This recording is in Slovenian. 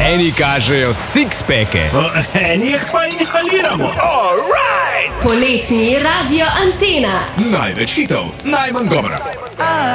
Eni kažejo six-packe, Enih pa inhaliramo. alright! Poletni Radio Antena. Največ hitov, najmanj govora.